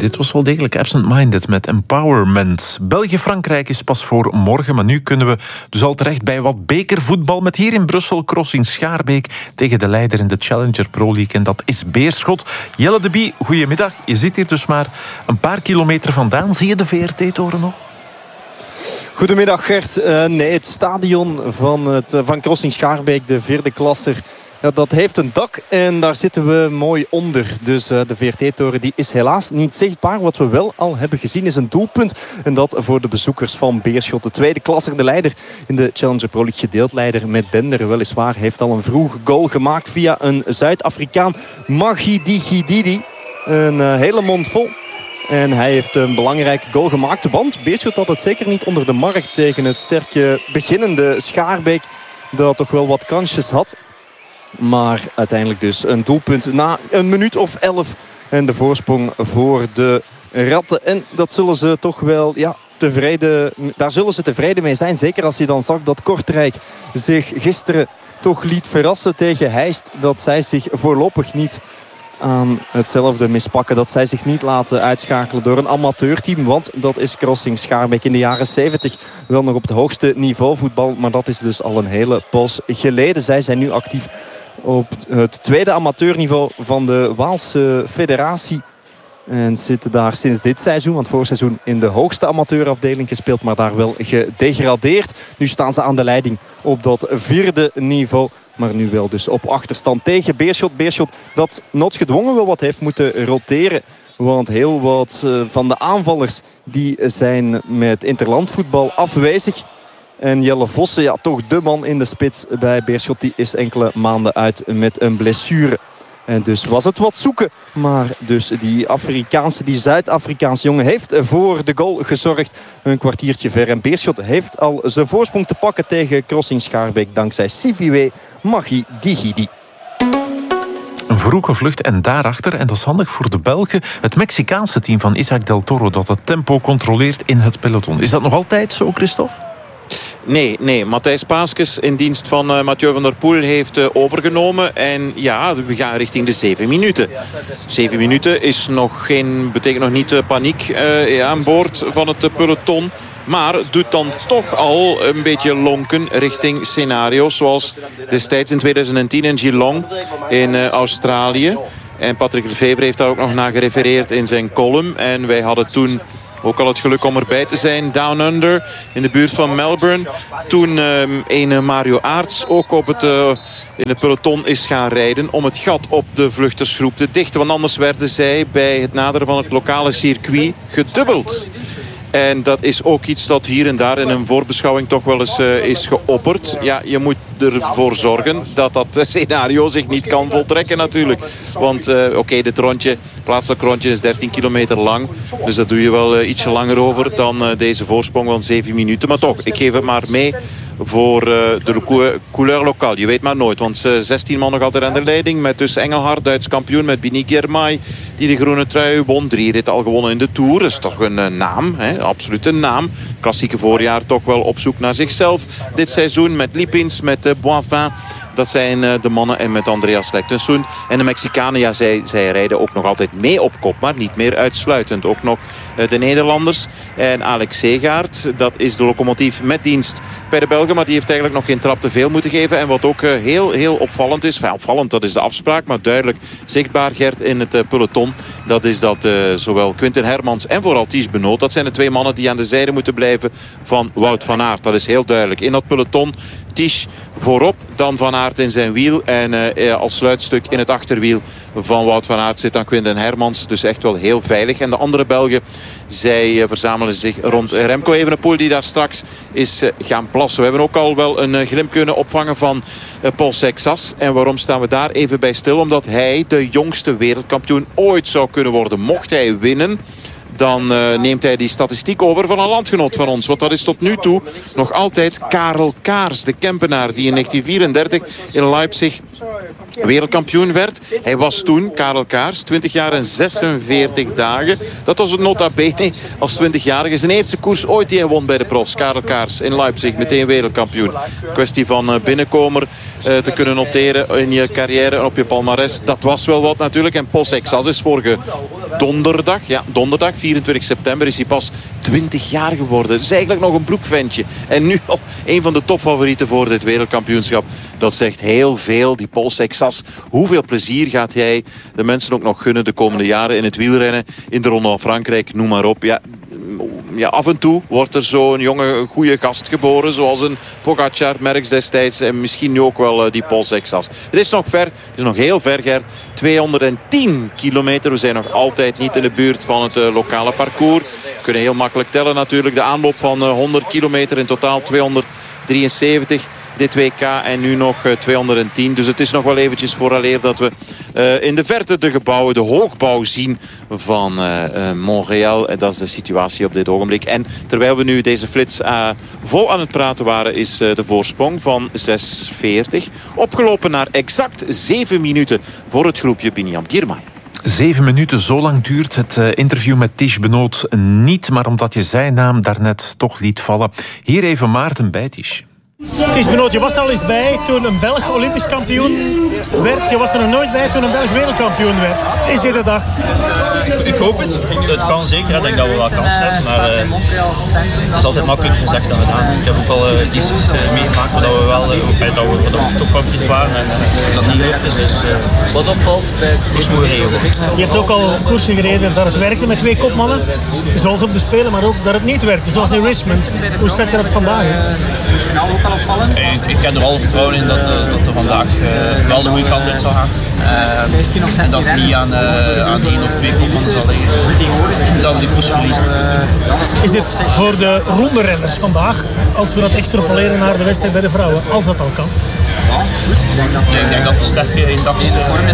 dit was wel degelijk absent-minded met Empowerment. België-Frankrijk is pas voor morgen, maar nu kunnen we dus al terecht bij wat bekervoetbal met hier in Brussel Crossing Schaarbeek tegen de leider in de Challenger Pro League. En dat is Beerschot. Jelle de Bie, goedemiddag. Je zit hier dus maar een paar kilometer vandaan. Zie je de VRT-toren nog? Goedemiddag Gert. Nee, het stadion van Crossing Schaarbeek, de vierde klasser, ja, dat heeft een dak en daar zitten we mooi onder. Dus de VRT-toren die is helaas niet zichtbaar. Wat we wel al hebben gezien is een doelpunt. En dat voor de bezoekers van Beerschot. De tweede klasser, de leider in de Challenger Pro League, gedeeld leider met Bender. Weliswaar heeft al een vroege goal gemaakt via een Zuid-Afrikaan, Maghi Digididi. Een hele mond vol. En hij heeft een belangrijke goal gemaakt. Want Beerschot had het zeker niet onder de markt tegen het sterke beginnende Schaarbeek, dat toch wel wat kansjes had. Maar uiteindelijk dus een doelpunt na een minuut of 11. En de voorsprong voor de Ratten. En dat zullen ze toch wel daar zullen ze tevreden mee zijn. Zeker als je dan zag dat Kortrijk zich gisteren toch liet verrassen tegen Heist. Dat zij zich voorlopig niet aan hetzelfde mispakken. Dat zij zich niet laten uitschakelen door een amateurteam. Want dat is Crossing Schaarbeek in de jaren 70 wel nog op het hoogste niveau voetbal. Maar dat is dus al een hele poos geleden. Zij zijn nu actief op het tweede amateurniveau van de Waalse Federatie. En zitten daar sinds dit seizoen, want vorig seizoen in de hoogste amateurafdeling gespeeld, maar daar wel gedegradeerd. Nu staan ze aan de leiding op dat vierde niveau. Maar nu wel dus op achterstand tegen Beerschot. Beerschot dat noodgedwongen wel wat heeft moeten roteren. Want heel wat van de aanvallers die zijn met interlandvoetbal afwezig. En Jelle Vossen, ja, toch de man in de spits bij Beerschot, die is enkele maanden uit met een blessure. En dus was het wat zoeken. Maar dus die Zuid-Afrikaanse jongen heeft voor de goal gezorgd. Een kwartiertje ver. En Beerschot heeft al zijn voorsprong te pakken tegen Crossing Schaarbeek. Dankzij Siviwe Maghi Digidi. Een vroege vlucht en daarachter, en dat is handig voor de Belgen, het Mexicaanse team van Isaac Del Toro dat het tempo controleert in het peloton. Is dat nog altijd zo, Christophe? Nee. Matthijs Paaskes in dienst van Mathieu van der Poel heeft overgenomen. En ja, we gaan richting de 7 minuten. 7 minuten betekent nog niet paniek aan boord van het peloton. Maar doet dan toch al een beetje lonken richting scenario's zoals destijds in 2010 in Geelong in Australië. En Patrick Lefevre heeft daar ook nog naar gerefereerd in zijn column. En wij hadden toen ook al het geluk om erbij te zijn. Down Under, in de buurt van Melbourne. Toen een Mario Aerts ook in het peloton is gaan rijden om het gat op de vluchtersgroep te dichten. Want anders werden zij bij het naderen van het lokale circuit gedubbeld. En dat is ook iets dat hier en daar in een voorbeschouwing toch wel eens is geopperd. Ja, je moet ervoor zorgen dat dat scenario zich niet kan voltrekken natuurlijk. Want dit plaatselijk rondje is 13 kilometer lang. Dus dat doe je wel ietsje langer over dan deze voorsprong van 7 minuten. Maar toch, ik geef het maar mee voor de couleur lokaal. Je weet maar nooit, want 16 man nog altijd aan de leiding. Met dus Engelhard, Duits kampioen, met Bini Girmay, die de groene trui won. 3 ritten al gewonnen in de Tour. Dat is toch een naam, absoluut een naam. Klassieke voorjaar toch wel op zoek naar zichzelf. Dit seizoen met Lipins, met Boivin. Dat zijn de mannen en met Andreas Lektensoen. En de Mexicanen, ja, zij rijden ook nog altijd mee op kop. Maar niet meer uitsluitend. Ook nog de Nederlanders. En Alex Segaert, dat is de locomotief met dienst bij de Belgen. Maar die heeft eigenlijk nog geen trap te veel moeten geven. En wat ook heel opvallend is. Opvallend, dat is de afspraak. Maar duidelijk zichtbaar, Gert, in het peloton. Dat is dat zowel Quinten Hermans en vooral Ties Benoot. Dat zijn de 2 mannen die aan de zijde moeten blijven van Wout van Aert. Dat is heel duidelijk. In dat peloton Ties voorop, dan Van Aert in zijn wiel. En als sluitstuk in het achterwiel van Wout van Aert zit dan Quinten Hermans. Dus echt wel heel veilig. En de andere Belgen, zij verzamelen zich rond Remco Evenepoel, die daar straks is gaan plassen. We hebben ook al wel een glimp kunnen opvangen van Paul Sexas. En waarom staan we daar even bij stil? Omdat hij de jongste wereldkampioen ooit zou kunnen worden. Mocht hij winnen, dan neemt hij die statistiek over van een landgenoot van ons. Want dat is tot nu toe nog altijd Karel Kaars, de Kempenaar, die in 1934 in Leipzig wereldkampioen werd. Hij was toen, Karel Kaars, 20 jaar en 46 dagen. Dat was het nota bene als 20-jarige. Zijn eerste koers ooit die hij won bij de profs. Karel Kaars in Leipzig, meteen wereldkampioen. Kwestie van binnenkomer te kunnen noteren in je carrière en op je palmares. Dat was wel wat natuurlijk. En Pol Sexas is vorige donderdag 24 september is hij pas 20 jaar geworden. Dus eigenlijk nog een broekventje. En nu al een van de topfavorieten voor dit wereldkampioenschap. Dat zegt heel veel, die Pol Sexas. Hoeveel plezier gaat hij de mensen ook nog gunnen de komende jaren in het wielrennen, in de Ronde van Frankrijk, noem maar op. Ja, af en toe wordt er zo'n jonge, goede gast geboren, zoals een Pogacar, Merckx destijds, en misschien nu ook wel die Pol Sexas. Het is nog ver, het is nog heel ver, Gert. 210 kilometer, we zijn nog altijd niet in de buurt van het lokale parcours. We kunnen heel makkelijk tellen natuurlijk. De aanloop van 100 kilometer, in totaal 273 dit WK en nu nog 210. Dus het is nog wel eventjes vooraleer dat we in de verte de gebouwen, de hoogbouw zien van Montréal. En dat is de situatie op dit ogenblik. En terwijl we nu deze flits vol aan het praten waren, is de voorsprong van 6:40 opgelopen naar exact 7 minuten voor het groepje Biniam Girmay. 7 minuten, zo lang duurt het interview met Tish Benoot niet, maar omdat je zijn naam daarnet toch liet vallen. Hier even Maarten bij Tish. Tish Benoot, je was er al eens bij toen een Belg Olympisch kampioen werd. Je was er nog nooit bij toen een Belg wereldkampioen werd. Is dit de dag? Ik hoop het. Het kan zeker. Ik denk dat we wel kans hebben. Maar het is altijd makkelijker gezegd dan gedaan. Ik heb ook al edities meegemaakt waar we wel topfavoriet waren. En dat niet gelukt is. Dus wat opvalt bij koers moeten regelen. Je hebt ook al koersen gereden dat het werkte met 2 kopmannen. Zoals op de Spelen, maar ook dat het niet werkte. Zoals in Richmond. Hoe schat je dat vandaag? Ik heb er al vertrouwen in dat er vandaag wel de goede kant uit zal gaan. En dat het niet aan 1 of 2 kopmannen zal liggen. Dat we die koers verliezen. Is dit voor de ronde renners vandaag, als we dat extrapoleren naar de wedstrijd bij de vrouwen, als dat al kan? Ik denk dat de sterke eendags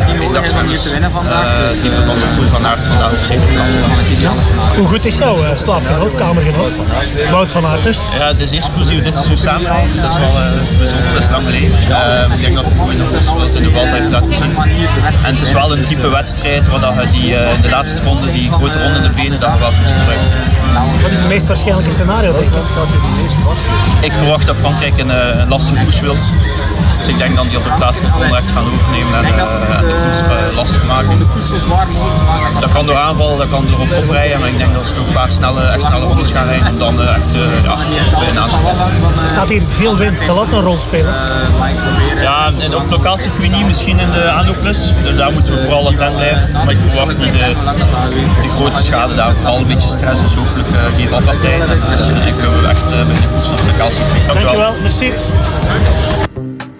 die we van de Poel van Aert vandaag ook zeker kans hebben. Hoe goed is jouw slaapgenoot, kamergenoot? Wout van Aert dus? Ja, het is de eerste koers die we dit seizoen samen hebben. Dus dat is wel bijzonder, dat is lang geleden. Ik denk dat het mooi nog is wat in de Vuelta heeft laten zien. En het is wel een type wedstrijd waar je die in de laatste ronde, die grote ronde in de benen, dat je wel kunt gebruiken. Wat is het meest waarschijnlijke scenario, denk ik? Ik verwacht dat Frankrijk een lastige koers wilt. Dus ik denk dat die op de plaats nog echt gaan overnemen en de koers lastig maken. Dat kan door aanval, dat kan door oprijden, maar ik denk dat ze toch vaak echt snelle rondes gaan rijden en dan echt bij een aantal. Er staat hier veel wind, zal dat een rol spelen? Ja, op het lokaal circuit niet, misschien in de aanloopplus. Dus daar moeten we vooral attent blijven. Maar ik verwacht niet de grote schade daar. Vooral een beetje stress is hopelijk geen valpartijen. En ik wil echt met de koers op het lokaal circuit. Dankjewel, merci.